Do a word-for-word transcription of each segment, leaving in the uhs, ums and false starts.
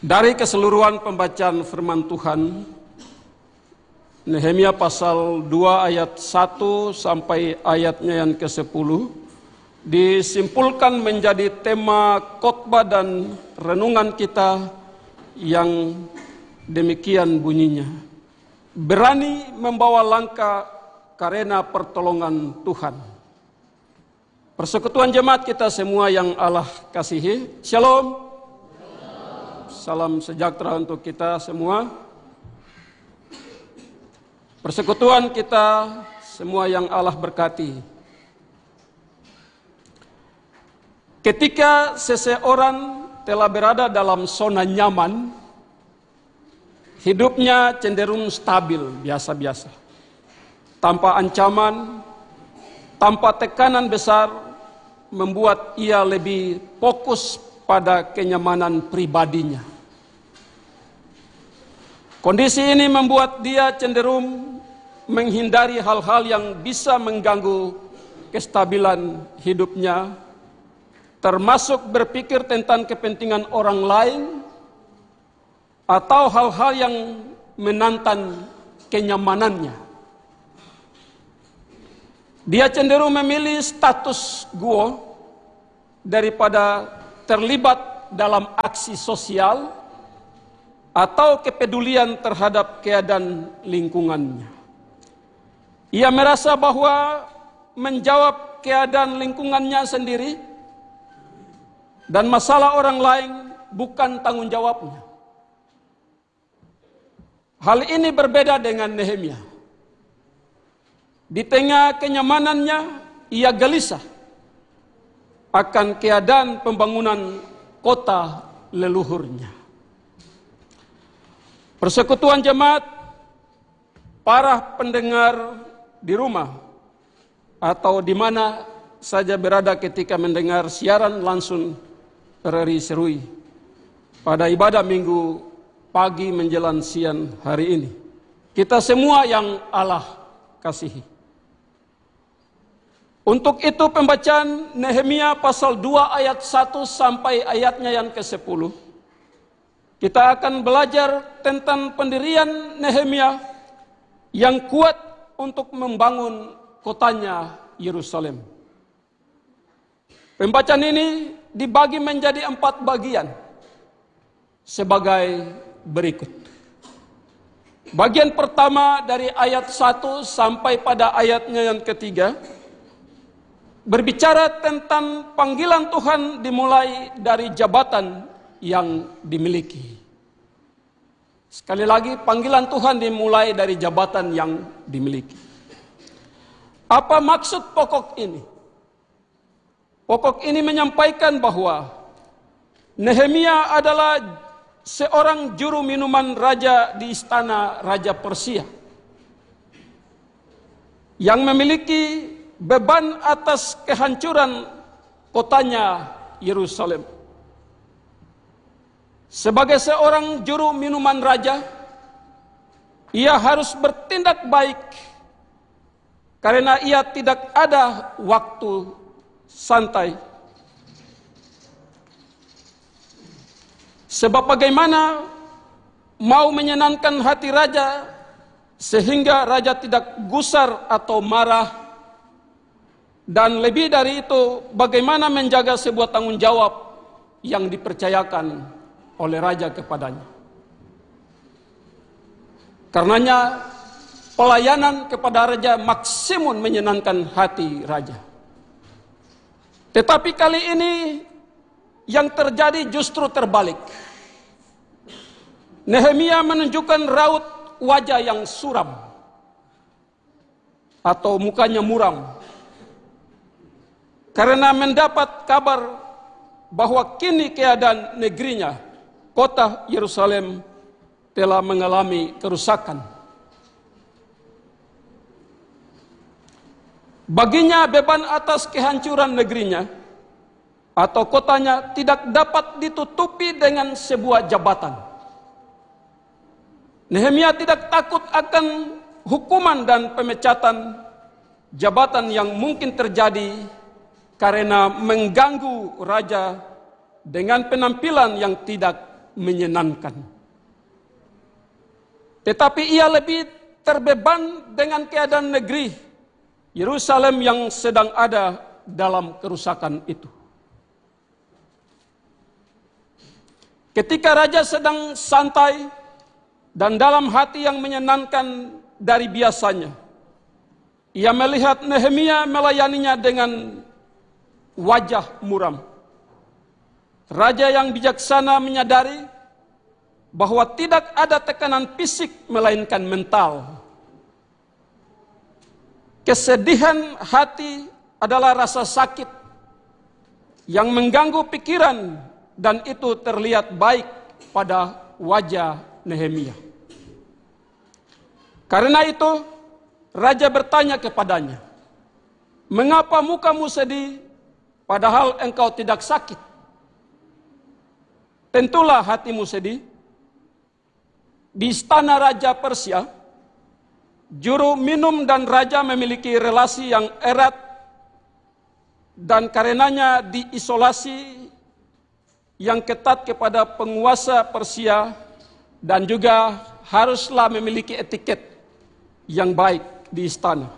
Dari keseluruhan pembacaan firman Tuhan, Nehemia pasal dua ayat satu sampai ayatnya yang kesepuluh disimpulkan menjadi tema khotbah dan renungan kita yang demikian bunyinya. Berani membawa langkah karena pertolongan Tuhan. Persekutuan jemaat kita semua yang Allah kasihi, Shalom. Salam sejahtera untuk kita semua. Persekutuan kita semua yang Allah berkati. Ketika seseorang telah berada dalam zona nyaman, hidupnya cenderung stabil, biasa-biasa. Tanpa ancaman, tanpa tekanan besar, membuat ia lebih fokus pada kenyamanan pribadinya. Kondisi ini membuat dia cenderung menghindari hal-hal yang bisa mengganggu kestabilan hidupnya, termasuk berpikir tentang kepentingan orang lain atau hal-hal yang menantang kenyamanannya. Dia cenderung memilih status quo daripada terlibat dalam aksi sosial atau kepedulian terhadap keadaan lingkungannya. Ia merasa bahwa menjawab keadaan lingkungannya sendiri dan masalah orang lain bukan tanggung jawabnya. Hal ini berbeda dengan Nehemia. Di tengah kenyamanannya, ia gelisah akan keadaan pembangunan kota leluhurnya. Persekutuan jemaat, para pendengar di rumah atau di mana saja berada ketika mendengar siaran langsung R R I Serui pada ibadah minggu pagi menjelang siang hari ini. Kita semua yang Allah kasihi. Untuk itu pembacaan Nehemia pasal dua ayat satu sampai ayatnya yang kesepuluh. Kita akan belajar tentang pendirian Nehemia yang kuat untuk membangun kotanya Yerusalem. Pembacaan ini dibagi menjadi empat bagian sebagai berikut. Bagian pertama dari ayat satu sampai pada ayatnya yang ketiga berbicara tentang panggilan Tuhan dimulai dari jabatan yang dimiliki. Sekali lagi, panggilan Tuhan dimulai dari jabatan yang dimiliki. Apa maksud pokok ini? Pokok ini menyampaikan bahwa Nehemia adalah seorang juru minuman raja di istana Raja Persia yang memiliki beban atas kehancuran kotanya Yerusalem. Sebagai seorang juru minuman raja, ia harus bertindak baik karena ia tidak ada waktu santai. Sebab bagaimana mau menyenangkan hati raja sehingga raja tidak gusar atau marah, dan lebih dari itu bagaimana menjaga sebuah tanggung jawab yang dipercayakan oleh raja kepadanya. Karenanya pelayanan kepada raja maksimum menyenangkan hati raja. Tetapi kali ini yang terjadi justru terbalik. Nehemia menunjukkan raut wajah yang suram atau mukanya muram karena mendapat kabar bahwa kini keadaan negerinya, kota Yerusalem, telah mengalami kerusakan. Baginya beban atas kehancuran negerinya atau kotanya tidak dapat ditutupi dengan sebuah jabatan. Nehemia tidak takut akan hukuman dan pemecatan jabatan yang mungkin terjadi karena mengganggu raja dengan penampilan yang tidak menyenangkan. Tetapi ia lebih terbeban dengan keadaan negeri Yerusalem yang sedang ada dalam kerusakan itu. Ketika raja sedang santai dan dalam hati yang menyenangkan dari biasanya, ia melihat Nehemia melayaninya dengan wajah muram. Raja yang bijaksana menyadari bahwa tidak ada tekanan fisik melainkan mental. Kesedihan hati adalah rasa sakit yang mengganggu pikiran dan itu terlihat baik pada wajah Nehemia. Karena itu raja bertanya kepadanya, "Mengapa mukamu sedih padahal engkau tidak sakit? Tentulah hatimu sedih." Di istana Raja Persia, juru minum dan raja memiliki relasi yang erat dan karenanya diisolasi yang ketat kepada penguasa Persia dan juga haruslah memiliki etiket yang baik di istana.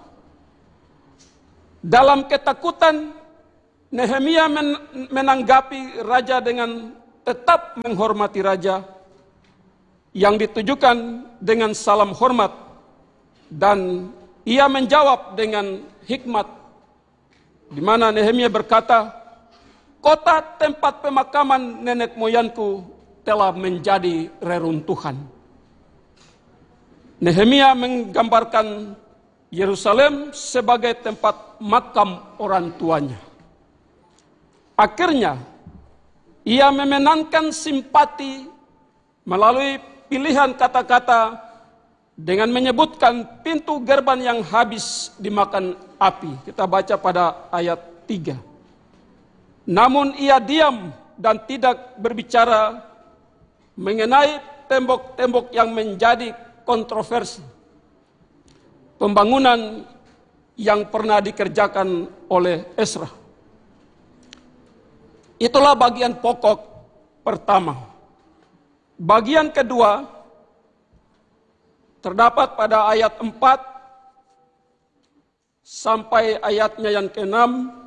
Dalam ketakutan, Nehemia menanggapi raja dengan tetap menghormati raja yang ditujukan dengan salam hormat, dan ia menjawab dengan hikmat, di mana Nehemia berkata, "Kota tempat pemakaman nenek moyangku telah menjadi reruntuhan." Nehemia menggambarkan Yerusalem sebagai tempat makam orang tuanya. Akhirnya, ia memenangkan simpati melalui pilihan kata-kata dengan menyebutkan pintu gerbang yang habis dimakan api. Kita baca pada ayat tiga. Namun ia diam dan tidak berbicara mengenai tembok-tembok yang menjadi kontroversi. Pembangunan yang pernah dikerjakan oleh Ezra. Itulah bagian pokok pertama. Bagian kedua terdapat pada ayat empat sampai ayatnya yang keenam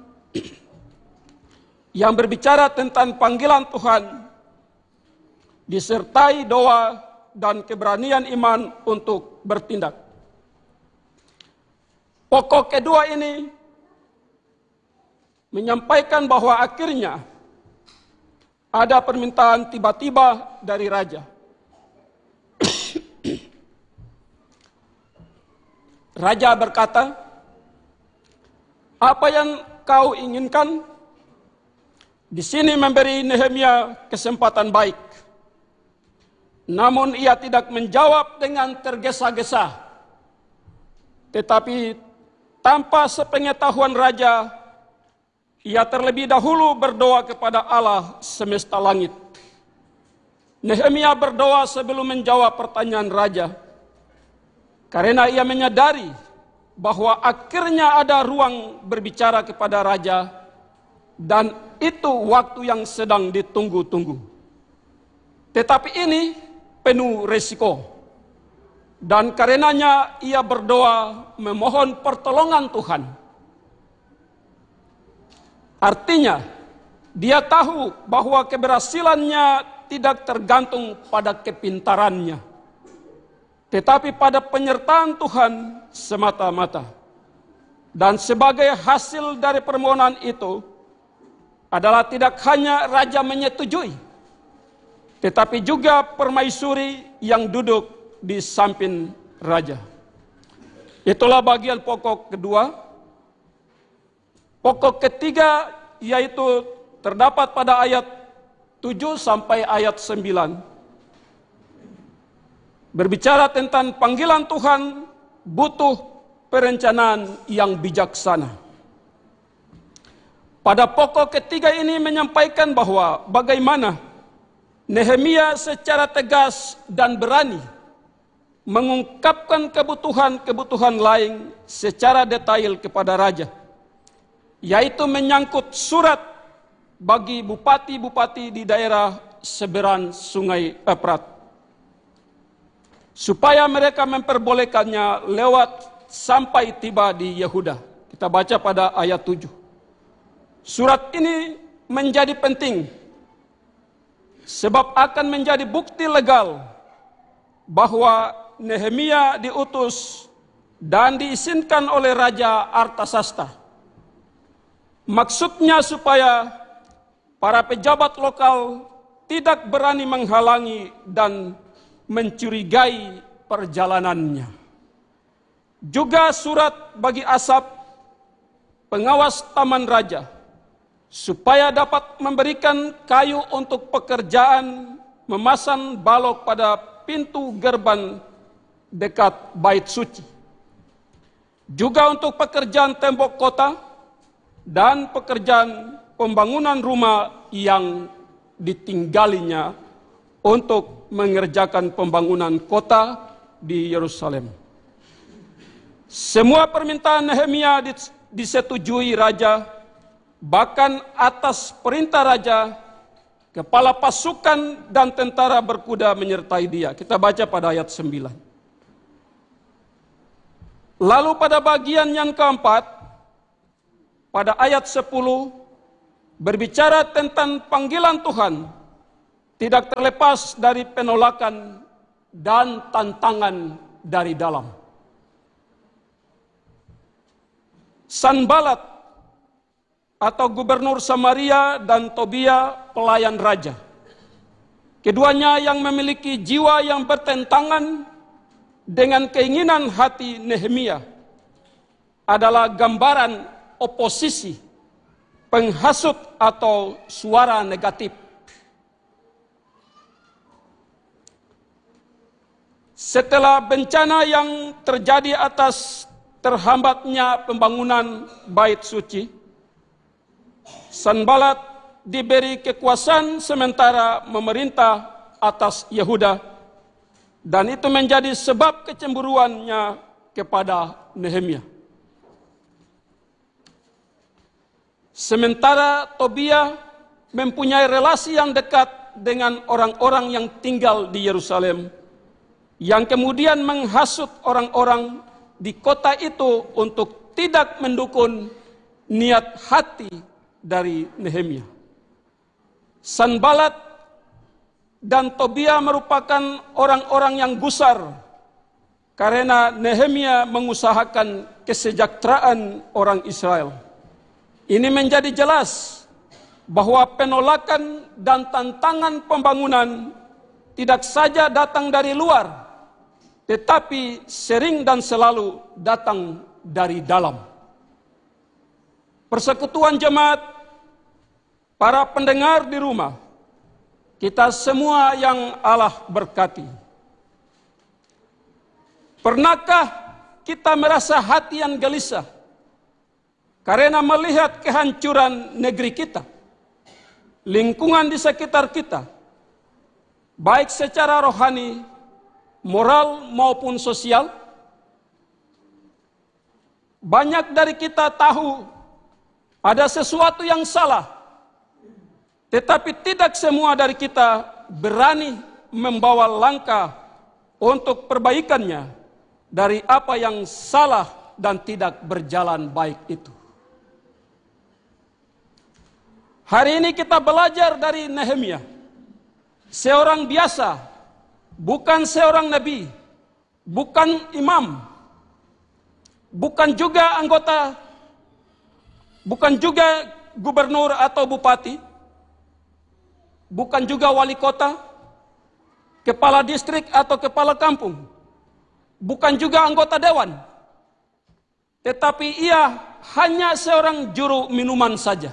yang berbicara tentang panggilan Tuhan disertai doa dan keberanian iman untuk bertindak. Pokok kedua ini menyampaikan bahwa akhirnya ada permintaan tiba-tiba dari raja. Raja berkata, "Apa yang kau inginkan?" Di sini memberi Nehemia kesempatan baik. Namun ia tidak menjawab dengan tergesa-gesa. Tetapi tanpa sepengetahuan raja, ia terlebih dahulu berdoa kepada Allah semesta langit. Nehemia berdoa sebelum menjawab pertanyaan raja, karena ia menyadari bahwa akhirnya ada ruang berbicara kepada raja, dan itu waktu yang sedang ditunggu-tunggu. Tetapi ini penuh resiko, dan karenanya ia berdoa memohon pertolongan Tuhan. Artinya, dia tahu bahwa keberhasilannya tidak tergantung pada kepintarannya, tetapi pada penyertaan Tuhan semata-mata. Dan sebagai hasil dari permohonan itu adalah tidak hanya raja menyetujui, tetapi juga permaisuri yang duduk di samping raja. Itulah bagian pokok kedua. Pokok ketiga yaitu terdapat pada ayat tujuh sampai ayat sembilan. Berbicara tentang panggilan Tuhan butuh perencanaan yang bijaksana. Pada pokok ketiga ini menyampaikan bahwa bagaimana Nehemia secara tegas dan berani mengungkapkan kebutuhan-kebutuhan lain secara detail kepada raja, yaitu menyangkut surat bagi bupati-bupati di daerah seberang sungai Efrat, supaya mereka memperbolehkannya lewat sampai tiba di Yehuda. Kita baca pada ayat tujuh. Surat ini menjadi penting, sebab akan menjadi bukti legal bahwa Nehemia diutus dan diizinkan oleh Raja Artasasta. Maksudnya supaya para pejabat lokal tidak berani menghalangi dan mencurigai perjalanannya. Juga surat bagi Asap, pengawas taman raja, supaya dapat memberikan kayu untuk pekerjaan memasang balok pada pintu gerbang dekat bait suci. Juga untuk pekerjaan tembok kota dan pekerjaan pembangunan rumah yang ditinggalinya untuk mengerjakan pembangunan kota di Yerusalem. Semua permintaan Nehemia disetujui raja, bahkan atas perintah raja, kepala pasukan dan tentara berkuda menyertai dia. Kita baca pada ayat sembilan. Lalu pada bagian yang keempat, pada ayat sepuluh, berbicara tentang panggilan Tuhan, tidak terlepas dari penolakan dan tantangan dari dalam. Sanbalat atau gubernur Samaria dan Tobia pelayan raja. Keduanya yang memiliki jiwa yang bertentangan dengan keinginan hati Nehemia adalah gambaran oposisi, penghasut atau suara negatif. Setelah bencana yang terjadi atas terhambatnya pembangunan bait suci, Sanbalat diberi kekuasaan sementara memerintah atas Yehuda, dan itu menjadi sebab kecemburuannya kepada Nehemia. Sementara Tobia mempunyai relasi yang dekat dengan orang-orang yang tinggal di Yerusalem, yang kemudian menghasut orang-orang di kota itu untuk tidak mendukung niat hati dari Nehemia. Sanbalat dan Tobia merupakan orang-orang yang gusar karena Nehemia mengusahakan kesejahteraan orang Israel. Ini menjadi jelas bahwa penolakan dan tantangan pembangunan tidak saja datang dari luar, tetapi sering dan selalu datang dari dalam. Persekutuan jemaat, para pendengar di rumah, kita semua yang Allah berkati. Pernahkah kita merasa hati yang gelisah karena melihat kehancuran negeri kita, lingkungan di sekitar kita, baik secara rohani, moral maupun sosial? Banyak dari kita tahu ada sesuatu yang salah, tetapi tidak semua dari kita berani membawa langkah untuk perbaikannya dari apa yang salah dan tidak berjalan baik itu. Hari ini kita belajar dari Nehemia, seorang biasa, bukan seorang nabi, bukan imam, bukan juga anggota, bukan juga gubernur atau bupati, bukan juga wali kota, kepala distrik atau kepala kampung, bukan juga anggota dewan, tetapi ia hanya seorang juru minuman saja.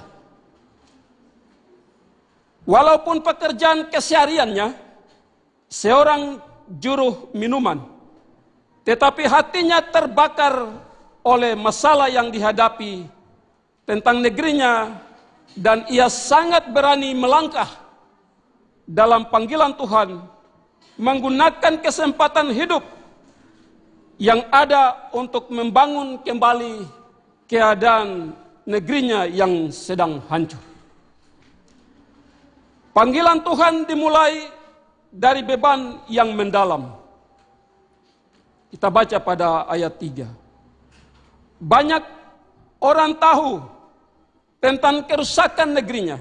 Walaupun pekerjaan kesehariannya seorang juru minuman, tetapi hatinya terbakar oleh masalah yang dihadapi tentang negerinya, dan ia sangat berani melangkah dalam panggilan Tuhan, menggunakan kesempatan hidup yang ada untuk membangun kembali keadaan negerinya yang sedang hancur. Panggilan Tuhan dimulai dari beban yang mendalam. Kita baca pada ayat tiga. Banyak orang tahu tentang kerusakan negerinya,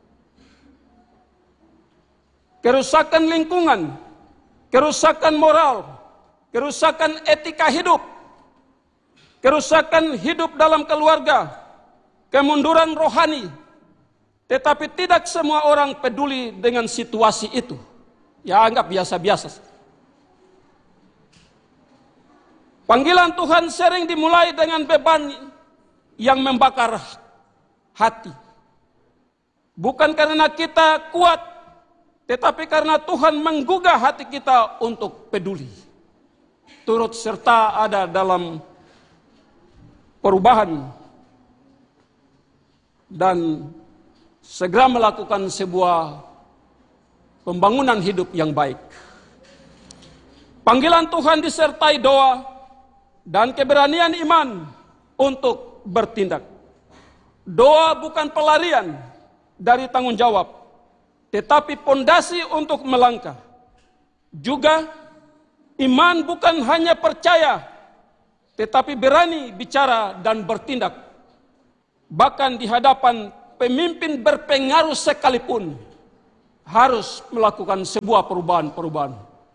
kerusakan lingkungan, kerusakan moral, kerusakan etika hidup, kerusakan hidup dalam keluarga, kemunduran rohani. Tetapi tidak semua orang peduli dengan situasi itu. Ya, anggap biasa-biasa. Panggilan Tuhan sering dimulai dengan beban yang membakar hati. Bukan karena kita kuat, tetapi karena Tuhan menggugah hati kita untuk peduli. Turut serta ada dalam perubahan dan segera melakukan sebuah pembangunan hidup yang baik. Panggilan Tuhan disertai doa dan keberanian iman untuk bertindak. Doa bukan pelarian dari tanggung jawab, tetapi pondasi untuk melangkah. Juga iman bukan hanya percaya, tetapi berani bicara dan bertindak. Bahkan di hadapan pemimpin berpengaruh sekalipun harus melakukan sebuah perubahan-perubahan.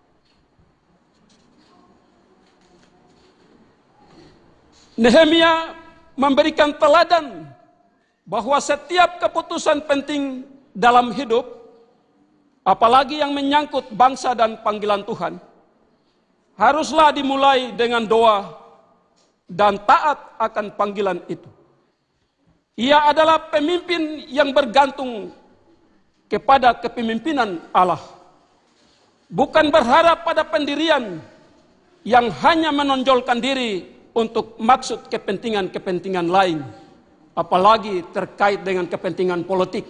Nehemia memberikan teladan bahwa setiap keputusan penting dalam hidup, apalagi yang menyangkut bangsa dan panggilan Tuhan, haruslah dimulai dengan doa dan taat akan panggilan itu. Ia adalah pemimpin yang bergantung kepada kepemimpinan Allah. Bukan berharap pada pendirian yang hanya menonjolkan diri untuk maksud kepentingan-kepentingan lain, apalagi terkait dengan kepentingan politik.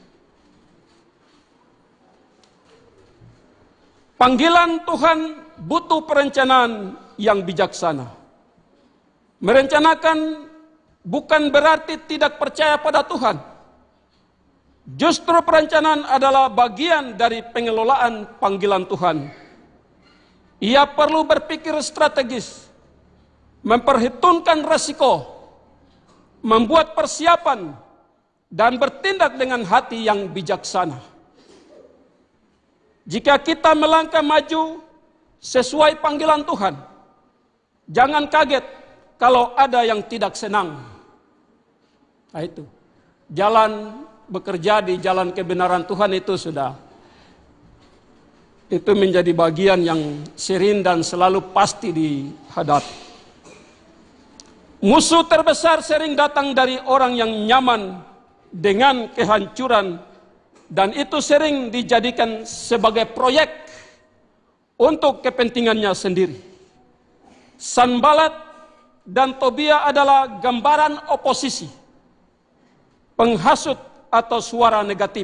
Panggilan Tuhan butuh perencanaan yang bijaksana. Merencanakan bukan berarti tidak percaya pada Tuhan. Justru perencanaan adalah bagian dari pengelolaan panggilan Tuhan. Ia perlu berpikir strategis, memperhitungkan resiko, membuat persiapan, dan bertindak dengan hati yang bijaksana. Jika kita melangkah maju sesuai panggilan Tuhan, jangan kaget kalau ada yang tidak senang. Nah itu, jalan bekerja di jalan kebenaran Tuhan itu sudah, itu menjadi bagian yang sering dan selalu pasti dihadapi. Musuh terbesar sering datang dari orang yang nyaman dengan kehancuran, dan itu sering dijadikan sebagai proyek untuk kepentingannya sendiri. Sanbalat dan Tobia adalah gambaran oposisi, penghasut atau suara negatif.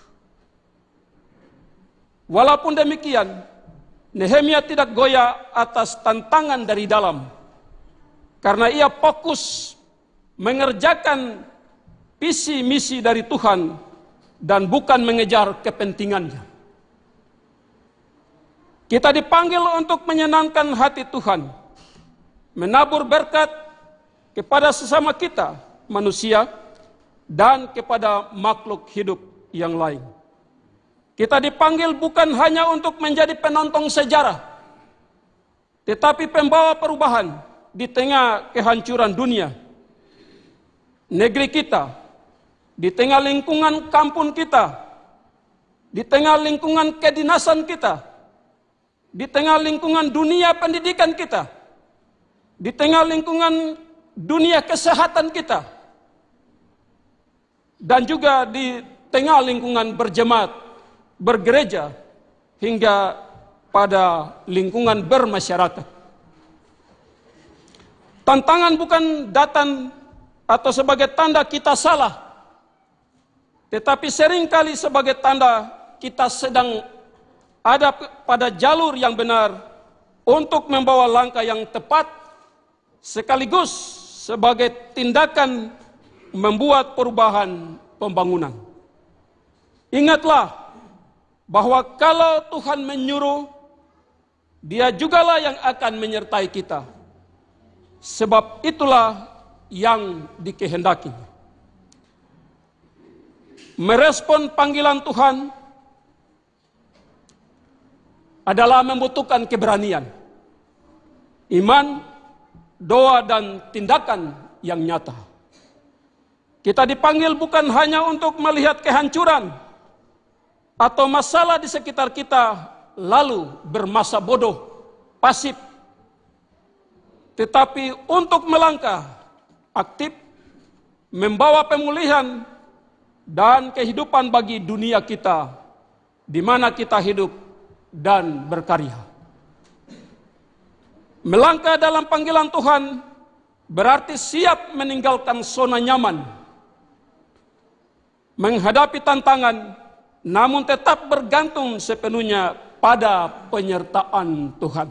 Walaupun demikian, Nehemia tidak goyah atas tantangan dari dalam, karena ia fokus mengerjakan visi misi dari Tuhan dan bukan mengejar kepentingannya. Kita dipanggil untuk menyenangkan hati Tuhan, menabur berkat kepada sesama kita, manusia, dan kepada makhluk hidup yang lain. Kita dipanggil bukan hanya untuk menjadi penonton sejarah, tetapi pembawa perubahan di tengah kehancuran dunia, negeri kita, di tengah lingkungan kampung kita, di tengah lingkungan kedinasan kita, di tengah lingkungan dunia pendidikan kita, di tengah lingkungan dunia kesehatan kita, dan juga di tengah lingkungan berjemaat, bergereja, hingga pada lingkungan bermasyarakat. Tantangan bukan datang atau sebagai tanda kita salah, tetapi seringkali sebagai tanda kita sedang ada pada jalur yang benar untuk membawa langkah yang tepat, sekaligus sebagai tindakan membuat perubahan pembangunan. Ingatlah bahwa kalau Tuhan menyuruh, Dia jugalah yang akan menyertai kita. Sebab itulah yang dikehendaki. Merespon panggilan Tuhan adalah membutuhkan keberanian, iman, doa, dan tindakan yang nyata. Kita dipanggil bukan hanya untuk melihat kehancuran atau masalah di sekitar kita lalu bermasa bodoh, pasif, tetapi untuk melangkah aktif, membawa pemulihan dan kehidupan bagi dunia kita, di mana kita hidup dan berkarya. Melangkah dalam panggilan Tuhan berarti siap meninggalkan zona nyaman, menghadapi tantangan, namun tetap bergantung sepenuhnya pada penyertaan Tuhan.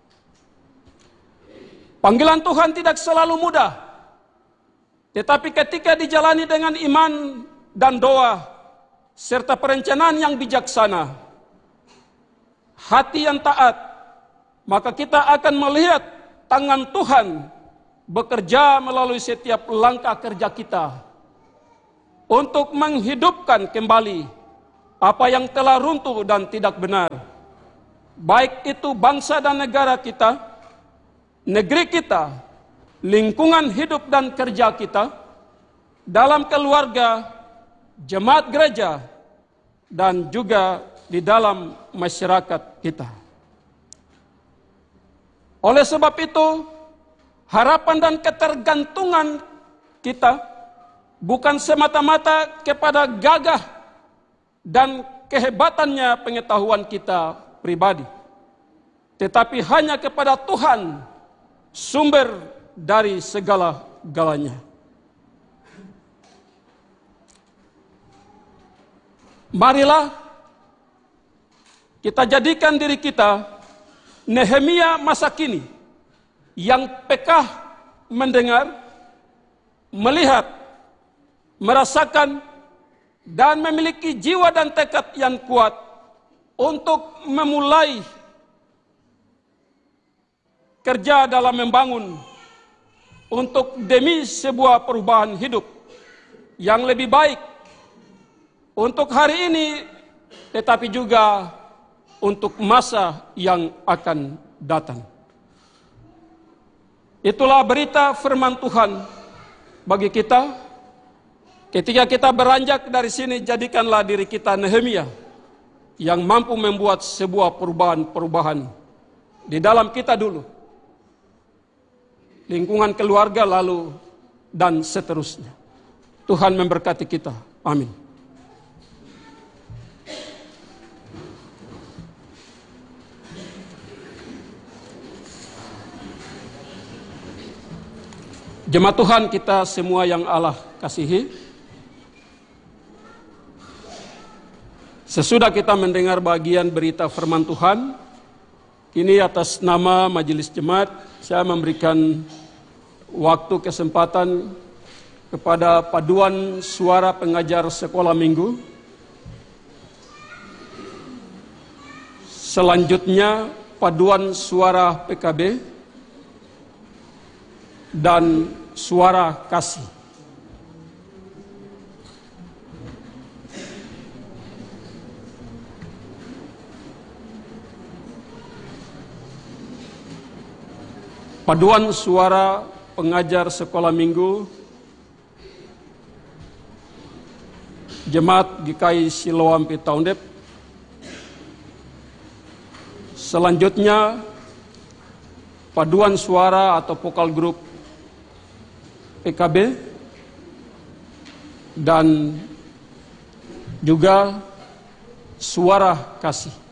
Panggilan Tuhan tidak selalu mudah, tetapi ketika dijalani dengan iman dan doa, serta perencanaan yang bijaksana, hati yang taat, maka kita akan melihat tangan Tuhan bekerja melalui setiap langkah kerja kita untuk menghidupkan kembali apa yang telah runtuh dan tidak benar, baik itu bangsa dan negara kita, negeri kita, lingkungan hidup dan kerja kita, dalam keluarga, jemaat gereja, dan juga di dalam masyarakat kita. Oleh sebab itu, harapan dan ketergantungan kita bukan semata-mata kepada gagah dan kehebatannya pengetahuan kita pribadi, tetapi hanya kepada Tuhan, sumber dari segala-galanya. Marilah kita jadikan diri kita Nehemia masa kini yang pekah mendengar, melihat, merasakan, dan memiliki jiwa dan tekad yang kuat untuk memulai kerja dalam membangun untuk demi sebuah perubahan hidup yang lebih baik untuk hari ini, tetapi juga untuk masa yang akan datang. Itulah berita firman Tuhan bagi kita. Ketika kita beranjak dari sini, jadikanlah diri kita Nehemia yang mampu membuat sebuah perubahan-perubahan di dalam kita dulu, lingkungan keluarga, lalu dan seterusnya. Tuhan memberkati kita. Amin. Jemaat Tuhan kita semua yang Allah kasihi, sesudah kita mendengar bagian berita firman Tuhan, kini atas nama Majelis Jemaat, saya memberikan waktu kesempatan kepada paduan suara pengajar sekolah minggu. Selanjutnya paduan suara P K B dan suara kasih. Paduan suara pengajar sekolah minggu Jemaat G K I Siloam Pitaundep. Selanjutnya paduan suara atau vokal grup P K B dan juga suara kasih.